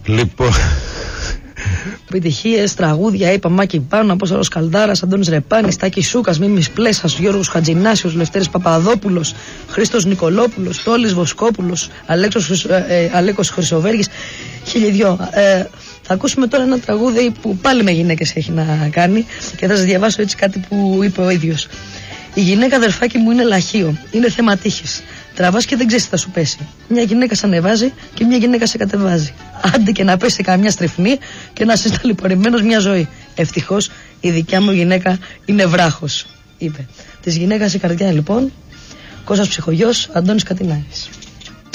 Λοιπόν. Επιτυχίες, τραγούδια, είπα Μάκη Πάνω, Απόστολος Καλδάρας, Αντώνης Ρεπάνης, Τάκης Σούκας, Μίμης Πλέσας, Γιώργος Χατζηνάσιος, Λευτέρης Παπαδόπουλος, Χρήστος Νικολόπουλος, Τόλης Βοσκόπουλος, Αλέκος Χρυσοβέργης, χιλιδιό. Θα ακούσουμε τώρα ένα τραγούδι που πάλι με γυναίκες έχει να κάνει και θα σας διαβάσω έτσι κάτι που είπε ο ίδιος. Η γυναίκα, αδερφάκι μου, είναι λαχείο, είναι θέμα τύχης. Τραβάς και δεν ξέρεις τι θα σου πέσει. Μια γυναίκα σε ανεβάζει και μια γυναίκα σε κατεβάζει. Άντε και να πέσει καμιά στριφνή και να είσαι ταλαιπωρημένος μια ζωή. Ευτυχώς η δικιά μου γυναίκα είναι βράχος, είπε. Της γυναίκας η καρδιά, λοιπόν, Κώστας Ψυχογιός, Αντώνης Κατινάκης.